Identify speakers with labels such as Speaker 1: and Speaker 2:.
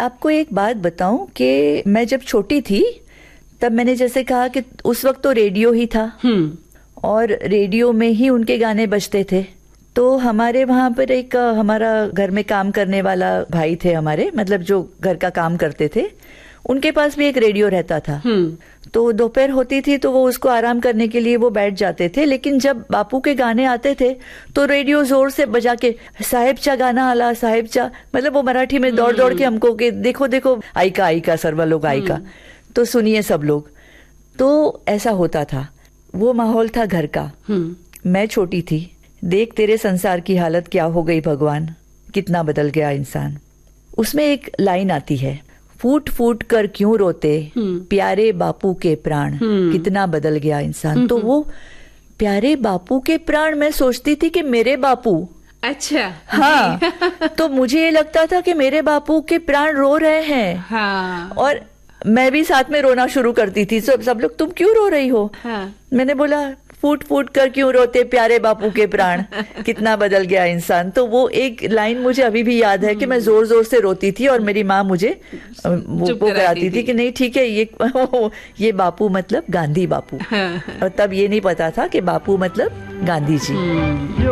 Speaker 1: आपको एक बात बताऊं कि मैं जब छोटी थी तब मैंने जैसे कहा कि उस वक्त तो रेडियो ही था और रेडियो में ही उनके गाने बजते थे। तो हमारे वहाँ पर एक हमारा घर में काम करने वाला भाई थे हमारे, मतलब जो घर का काम करते थे, उनके पास भी एक रेडियो रहता था। तो दोपहर होती थी तो वो उसको आराम करने के लिए वो बैठ जाते थे, लेकिन जब बापू के गाने आते थे तो रेडियो जोर से बजा के साहेब चा गाना आला, साहेब चा, मतलब वो मराठी में दौड़ दौड़ के हमको कि देखो देखो आई का सर्व लोग आई का, तो सुनिए सब लोग। तो ऐसा होता था, वो माहौल था घर का। मैं छोटी थी। देख तेरे संसार की हालत क्या हो गई भगवान, कितना बदल गया इंसान। उसमें एक लाइन आती है, फूट फूट कर क्यों रोते प्यारे बापू के प्राण, कितना बदल गया इंसान। तो वो प्यारे बापू के प्राण, मैं सोचती थी कि मेरे बापू,
Speaker 2: अच्छा,
Speaker 1: हाँ तो मुझे ये लगता था कि मेरे बापू के प्राण रो रहे हैं।
Speaker 2: हाँ।
Speaker 1: और मैं भी साथ में रोना शुरू करती थी। सब लोग तुम क्यों रो रही हो?
Speaker 2: हाँ।
Speaker 1: मैंने बोला फूट फूट कर क्यों रोते प्यारे बापू के प्राण, कितना बदल गया इंसान। तो वो एक लाइन मुझे अभी भी याद है कि मैं जोर जोर से रोती थी और मेरी माँ मुझे वो कराती थी कि नहीं ठीक है, ये बापू मतलब गांधी बापू। और तब ये नहीं पता था कि बापू मतलब गांधी जी।